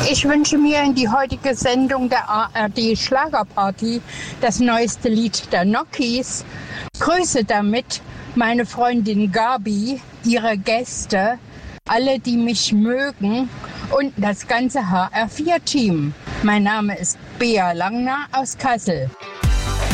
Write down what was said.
Ich wünsche mir in die heutige Sendung der ARD Schlagerparty das neueste Lied der Nokis. Grüße damit meine Freundin Gabi, ihre Gäste, alle, die mich mögen und das ganze HR4-Team. Mein Name ist Bea Langner aus Kassel.